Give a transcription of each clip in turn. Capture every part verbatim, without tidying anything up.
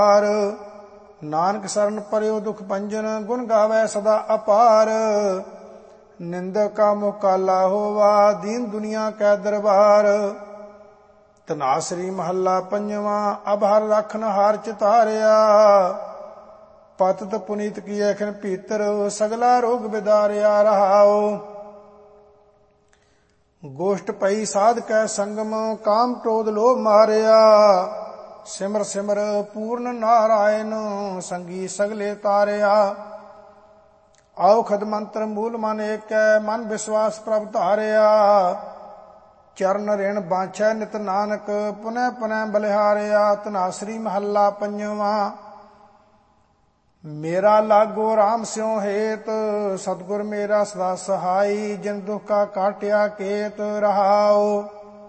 ਨਾਨਕ ਸਰਨ ਪਰਿਓ ਦੁਖ ਭੰਜਨ ਗੁਣ ਗਾਵੈ ਸਦਾ ਅਪਾਰ। ਨਿੰਦਕ ਕਾ ਮੁਖ ਕਾਲਾ ਹੋਵਾ ਦੀਨ ਦੁਨੀਆ ਕੈ ਦਰਬਾਰ। ਧਨਾਸਰੀ ਮਹੱਲਾ ਪੰਜਵਾਂ। ਅਬ ਹਰ ਲਖਨ ਹਾਰ ਚਿਤਾਰਿਆ ਪਤਿਤ ਪੁਨੀਤ ਕੀਏ ਖਿਨ ਭੀਤਰ ਸਗਲਾ ਰੋਗ ਬਿਦਾਰਿਆ ਰਹਾਉ। ਗੋਸ਼ਟ ਪਈ ਸਾਧ ਕੈ ਸੰਗਮ ਕਾਮ ਕ੍ਰੋਧ ਲੋਭ ਮਾਰਿਆ। ਸਿਮਰ ਸਿਮਰ ਪੂਰਨ ਨਾਰਾਇਣ ਸੰਗੀ ਸਗਲੇ ਤਾਰਿਆ। ਔਖਦ ਮੰਤਰ ਮੂਲ ਮਨ ਏਕੈ ਮਨ ਵਿਸ਼ਵਾਸ ਪ੍ਰਭ ਧਾਰਿਆ। ਚਰਨ ਰਿਣ ਬਾਛੈ ਨਿਤ ਨਾਨਕ ਪੁਨੈ ਪੁਨੈ ਬਲਿਹਾਰਿਆ। ਧਨਾਸਰੀ ਮਹੱਲਾ ਪੰਜਵਾਂ। ਮੇਰਾ ਲਾਗੋ ਰਾਮ ਸਿਉ ਹੇਤ ਸਤਿਗੁਰ ਮੇਰਾ ਸਦਾ ਸਹਾਈ। ਜਿਨ ਦੁਖ ਕਾ ਕਾਟਿਆ ਕੇਤ ਰਹਾਉ।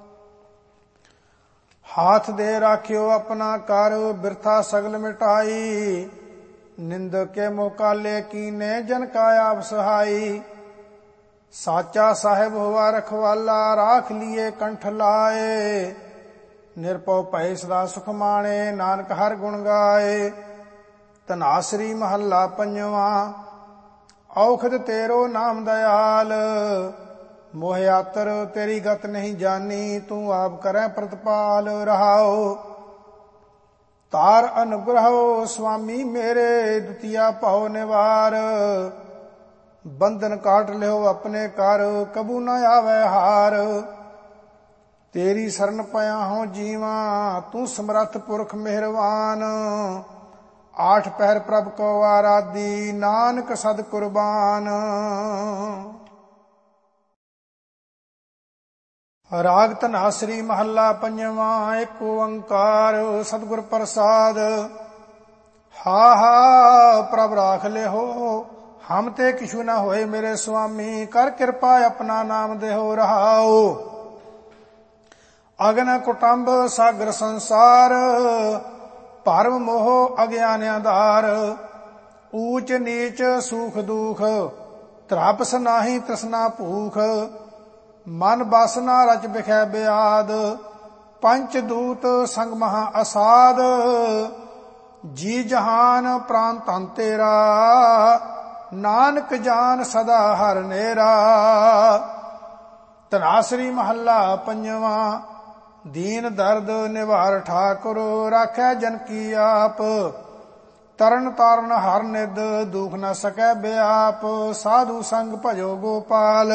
ਹਾਥ ਦੇ ਰਾਖਿਓ ਆਪਣਾ ਕਰ ਬਿਰਥਾ ਸਗਲ ਮਿਟਾਈ। ਨਿੰਦਕ ਕੇ ਮੁਕਾਲੇ ਕੀਨੇ ਜਨ ਕਾ ਆਪ ਸਹਾਈ। ਸਾਚਾ ਸਾਹਿਬ ਹੋਵਾ ਰਖਵਾਲਾ ਰਾਖ ਲੀਏ ਕੰਠ ਲਾਏ। ਨਿਰਭਉ ਭੈ ਸਦਾ ਸੁਖ ਮਾਣੇ ਨਾਨਕ ਹਰ ਗੁਣ ਗਾਏ। ਧਨਾਸਰੀ ਮਹੱਲਾ ਪੰਜਵਾਂ। ਔਖਦ ਤੇਰੋ ਨਾਮ ਦਇਆਲ ਮੋਹ ਆਤਰ ਤੇਰੀ ਗਤ ਨਹੀਂ ਜਾਨੀ। ਤੂੰ ਆਪ ਕਰੈ ਪ੍ਰਤਪਾਲ ਰਹਾਉ। ਤਾਰ ਅਨੁਗ੍ਰਹੋ ਸੁਆਮੀ ਮੇਰੇ ਦੁਤੀਆ ਭਉ ਨਿਵਾਰ। ਬੰਧਨ ਕਾਟ ਲਿਓ ਆਪਣੇ ਕਰ ਕਬੂ ਨ ਆਵੈ ਹਾਰ। ਤੇਰੀ ਸਰਨ ਪਿਆ ਹਉ ਜੀਵਾ ਤੂੰ ਸਮਰੱਥ ਪੁਰਖ ਮਿਹਰਵਾਨ। ਆਠ ਪਹਿਰ ਪ੍ਰਭ ਕੋ ਆਰਾਧੀ ਨਾਨਕ ਸਦ ਕੁਰਬਾਨ। ਰਾਗ ਧਨਾਸਰੀ ਮਹੱਲਾ ਪੰਜਵਾਂ। ਏਕ ਓੰਕਾਰ ਸਤਿਗੁਰ ਪ੍ਰਸਾਦ। ਹਾ ਹਾ ਪ੍ਰਭ ਰਾਖ ਲਿਓ ਹਮ ਤੇ ਕਿਛੂ ਨਾ ਹੋਏ ਮੇਰੇ ਸੁਆਮੀ। ਕਰ ਕਿਰਪਾ ਆਪਣਾ ਨਾਮ ਦੇਹੋ ਰਹਾਉ। ਅਗਨ ਕੁਟੰਬ ਸਾਗਰ ਸੰਸਾਰ ਭਰਮ ਮੋਹ ਅਗਿਆਨਿਆਂ ਧਾਰ। ਊਚ ਨੀਚ ਸੂਖ ਦੁਖ ਤ੍ਰਾਪਸ ਨਾਹੀ ਤ੍ਰਿਸ਼ਨਾ ਭੂਖ। ਮਨ ਬਸ ਨਾ ਰਚ ਬਿਖੈ ਬਿਆਦ ਪੰਚ ਦੂਤ ਸੰਗ ਮਹਾ ਅਸਾਦ। ਜੀ ਜਹਾਨ ਪ੍ਰਾਨ ਧਨ ਤੇਰਾ ਨਾਨਕ ਜਾਨ ਸਦਾ ਹਰ ਨੇਰਾ। ਧਨਾਸਰੀ ਮਹੱਲਾ ਪੰਜਵਾਂ। ਦੀਨ ਦਰਦ ਨਿਵਾਰ ਠਾਕੁਰ ਰਾਖੈ ਜਨ ਕੀ ਆਪ। ਤਰਨ ਤਾਰਨ ਹਰ ਨਿਧ ਦੁਖ ਨ ਸਕੈ ਬਿਆਪ। ਸਾਧੂ ਸੰਗ ਭਜੋ ਗੋਪਾਲ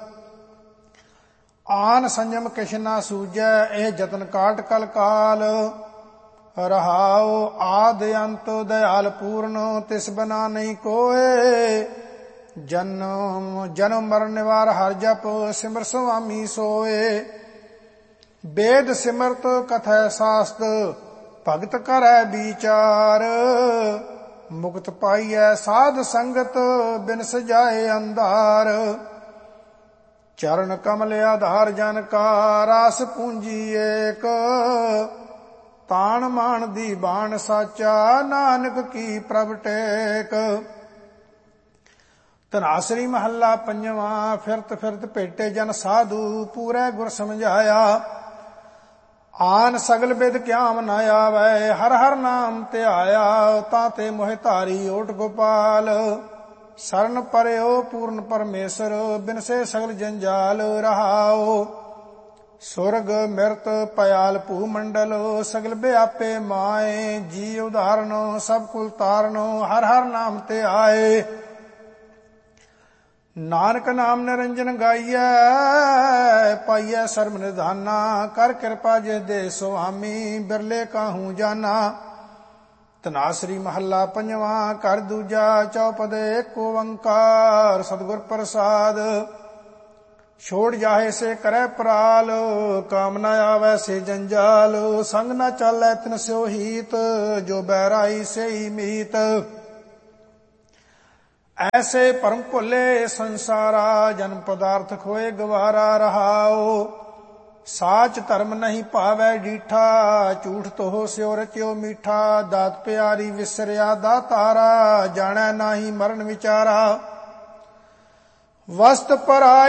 ਆਨ ਸੰਜਮ ਕਿਛ ਨਾ ਸੂਝੈ। ਇਹ ਜਤਨ ਕਾਟ ਕਲ ਕਾਲ ਰਹਾਉ। ਆਦ ਅੰਤ ਦਇਆਲ ਪੂਰਨ ਤਿਸ ਬਿਨਾ ਨਹੀਂ ਕੋਏ। ਜਨਮ ਜਨਮ ਮਰਨ ਨਿਵਾਰ ਹਰ ਜਪ ਸਿਮਰ ਸੁਆਮੀ ਸੋਏ। ਵੇਦ ਸਿਮਰਤ ਕਥੈ ਸਾਸਤ ਭਗਤ ਕਰੈ ਵਿਚਾਰ। ਮੁਕਤ ਪਾਈਐ ਸਾਧ ਸੰਗਤ ਬਿਨ ਸਜਾਏ ਅੰਧਾਰ। ਚਰਨ ਕਮਲ ਆਧਾਰ ਜਨ ਕਾ ਰਾਸ ਪੂੰਜੀ ਏਕ। ਤਾਣ ਮਾਣ ਦੀ ਬਾਣ ਸਾਚਾ ਨਾਨਕ ਕੀ ਪ੍ਰਭ ਟੇਕ। ਧਨਾਸਰੀ ਮਹੱਲਾ ਪੰਜਵਾਂ। ਫਿਰਤ ਫਿਰਤ ਭੇਟੇ ਜਨ ਸਾਧੂ ਪੂਰੇ ਗੁਰ ਸਮਝਾਇਆ। ਆਨ ਸਗਲ ਬਿਦ ਕਿਆਮ ਨ ਆਵੈ ਹਰ ਹਰ ਨਾਮ ਧਿਆਇਆ। ਤਾਂ ਤੇ ਮੋਹਿ ਧਾਰੀ ਓਟ ਗੋਪਾਲ। ਸਰਨ ਪਰਿਓ ਪੂਰਨ ਪਰਮੇਸ਼ਰ ਬਿਨਸੇ ਸਗਲ ਜੰਜਾਲ ਰਹਾਉ। ਸੁਰਗ ਮਿਰਤ ਪਇਆਲ ਭੂ ਮੰਡਲ ਸਗਲ ਵਿਆਪੇ ਮਾਏ। ਜੀ ਉਦਾਹਰਨ ਸਭ ਕੁਲ ਤਾਰਨ ਹਰ ਹਰ ਨਾਮ ਤੇ ਆਏ। ਨਾਨਕ ਨਾਮ ਨਿਰੰਜਨ ਗਾਈਐ ਪਾਈਐ ਸਰਬ ਨਿਧਾਨਾ। ਕਰ ਕਿਰਪਾ ਜਿਸ ਦੇ ਸੁਆਮੀ ਬਿਰਲੇ ਕਾਹੂ ਜਾਨਾ। ਧਨਾਸਰੀ ਮਹੱਲਾ ਪੰਜਵਾਂ। ਕਰ ਦੂਜਾ ਚੌਪਦੇ ਏਕ ਓੰਕਾਰ ਸਤਿਗੁਰ ਪ੍ਰਸਾਦ। ਛੋੜ ਜਾਹੇ ਸੇ ਕਰੈ ਪ੍ਰਾਲ ਕਾਮ ਨ ਆਵੈ ਸੇ ਜੰਜਾਲ। ਸੰਗ ਨ ਚਾਲੈ ਤਿਨ ਸਿਓ ਹੀਤ ਜੋ ਬਹਿਰਾਈ ਸੇਈ ਮੀਤ। ਐਸੇ ਭਰਮ ਭੁੱਲੇ ਸੰਸਾਰਾ ਜਨਮ ਪਦਾਰਥ ਖੋਏ ਗਵਾਰਾ ਰਹਾਉ। ਸਾਚ ਧਰਮ ਨਹੀਂ ਭਾਵੈ ਡੀਠਾ ਝੂਠ ਤੋਹ ਸਿਉ ਰਚਿਓ ਮੀਠਾ। ਦਾਤ ਪਿਆਰੀ ਵਿਸਰਿਆ ਦਾਤਾਰਾ ਜਾਣੈ ਨਾਹੀ ਮਰਨ ਵਿਚਾਰਾ। ਵਸਤ ਪਰਾਈ